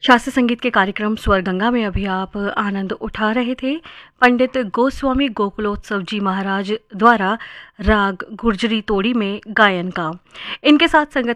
शास्त्रीय संगीत के कार्यक्रम स्वर गंगा में अभी आप आनंद उठा रहे थे पंडित गोस्वामी गोकुलोत्सव जी महाराज द्वारा राग गुर्जरी तोड़ी में गायन का। इनके साथ संगत